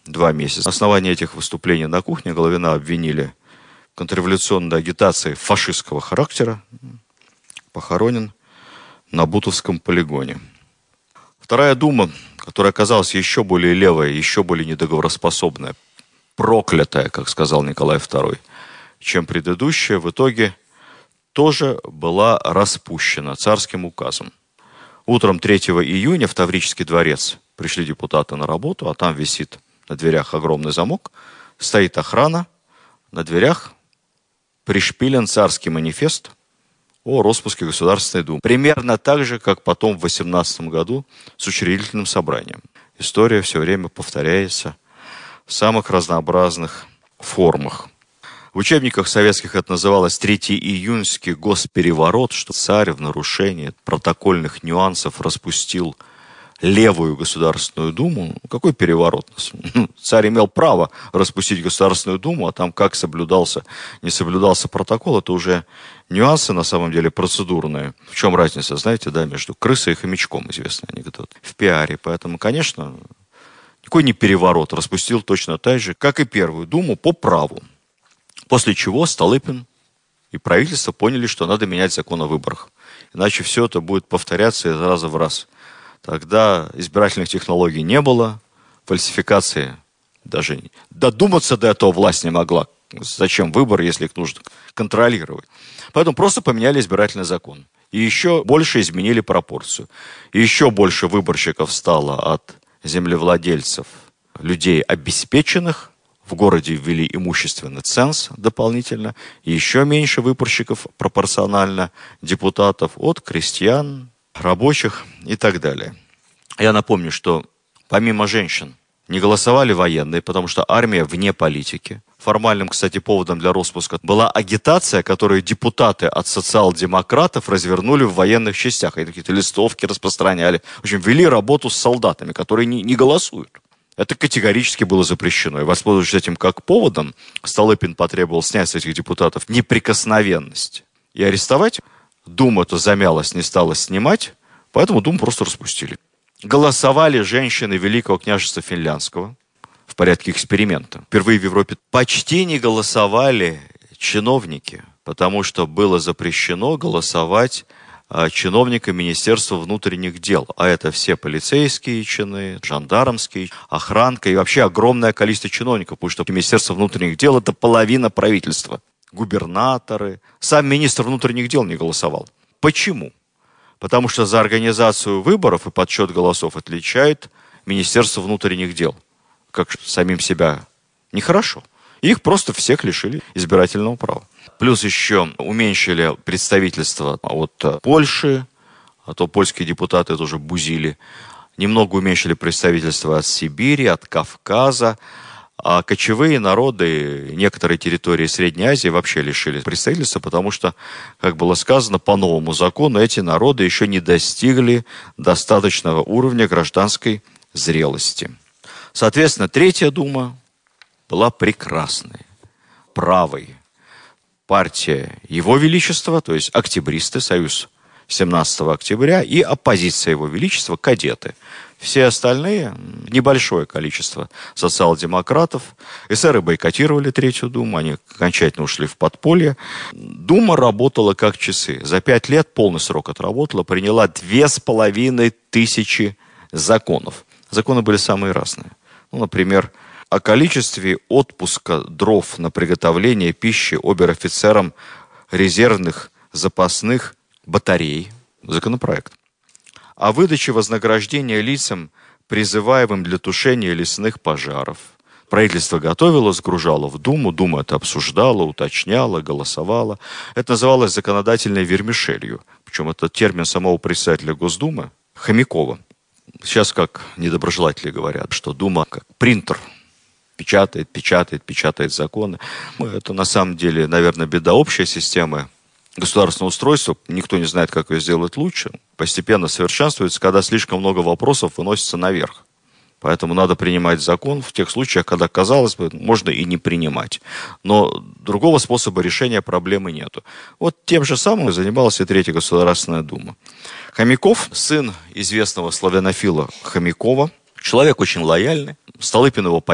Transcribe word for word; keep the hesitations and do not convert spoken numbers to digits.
два месяца. На основании этих выступлений на кухне Головина обвинили в контрреволюционной агитации фашистского характера. Похоронен на Бутовском полигоне. Вторая дума, которая оказалась еще более левая, еще более недоговороспособная, проклятая, как сказал Николай второй, чем предыдущая, в итоге тоже была распущена царским указом. Утром третьего июня в Таврический дворец пришли депутаты на работу, а там висит на дверях огромный замок, стоит охрана, на дверях пришпилен царский манифест о распуске Государственной Думы. Примерно так же, как потом в восемнадцатом году с учредительным собранием. История все время повторяется в самых разнообразных формах. В учебниках советских это называлось Третьеиюньский госпереворот, что царь в нарушении протокольных нюансов распустил левую Государственную Думу. Какой переворот? Царь имел право распустить Государственную Думу, а там как соблюдался, не соблюдался протокол, это уже нюансы, на самом деле, процедурные. В чем разница, знаете, да, между крысой и хомячком, известный анекдот, в пиаре. Поэтому, конечно, никакой не переворот, распустил точно так же, как и Первую Думу, по праву. После чего Столыпин и правительство поняли, что надо менять закон о выборах. Иначе все это будет повторяться из раза в раз. Тогда избирательных технологий не было, фальсификации даже додуматься до этого власть не могла. Зачем выборы, если их нужно контролировать? Поэтому просто поменяли избирательный закон. И еще больше изменили пропорцию. И еще больше выборщиков стало от землевладельцев, людей обеспеченных. В городе ввели имущественный ценз дополнительно. И еще меньше выборщиков пропорционально депутатов от крестьян, рабочих и так далее. Я напомню, что помимо женщин не голосовали военные, потому что армия вне политики. Формальным, кстати, поводом для распуска была агитация, которую депутаты от социал-демократов развернули в военных частях. Они какие-то листовки распространяли. В общем, вели работу с солдатами, которые не, не голосуют. Это категорически было запрещено. И воспользовавшись этим как поводом, Столыпин потребовал снять с этих депутатов неприкосновенность и арестовать. Дума это замялась, не стала снимать, поэтому Думу просто распустили. Голосовали женщины Великого княжества Финляндского в порядке эксперимента. Впервые в Европе почти не голосовали чиновники, потому что было запрещено голосовать чиновникам Министерства внутренних дел. А это все полицейские чины, жандармские, охранка и вообще огромное количество чиновников, потому что Министерство внутренних дел – это половина правительства. Губернаторы. Сам министр внутренних дел не голосовал. Почему? Потому что за организацию выборов и подсчет голосов отвечает Министерство внутренних дел. Как самим себя нехорошо. Их просто всех лишили избирательного права. Плюс еще уменьшили представительство от Польши, а то польские депутаты тоже бузили. Немного уменьшили представительство от Сибири, от Кавказа. А кочевые народы, некоторые территории Средней Азии вообще лишили представительства, потому что, как было сказано, по новому закону эти народы еще не достигли достаточного уровня гражданской зрелости. Соответственно, Третья Дума была прекрасной, правой. Партия Его Величества, то есть октябристы, союз семнадцатого октября, и оппозиция Его Величества, кадеты. Все остальные, небольшое количество социал-демократов, эсеры бойкотировали Третью Думу, они окончательно ушли в подполье. Дума работала как часы. За пять лет полный срок отработала, приняла две с половиной тысячи законов. Законы были самые разные. Ну, например, о количестве отпуска дров на приготовление пищи обер-офицерам резервных запасных батарей. Законопроект. О выдаче вознаграждения лицам, призываемым для тушения лесных пожаров. Правительство готовило, сгружало в Думу, Дума это обсуждала, уточняла, голосовала. Это называлось законодательной вермишелью. Причем это термин самого председателя Госдумы Хомякова. Сейчас, как недоброжелатели говорят, что Дума как принтер. Печатает, печатает, печатает законы. Это на самом деле, наверное, беда общей системы государственного устройства. Никто не знает, как ее сделать лучше. Постепенно совершенствуется, когда слишком много вопросов выносится наверх. Поэтому надо принимать закон в тех случаях, когда, казалось бы, можно и не принимать. Но другого способа решения проблемы нету. Вот тем же самым занималась и Третья Государственная Дума. Хомяков, сын известного славянофила Хомякова, человек очень лояльный. Столыпин его поддерживал.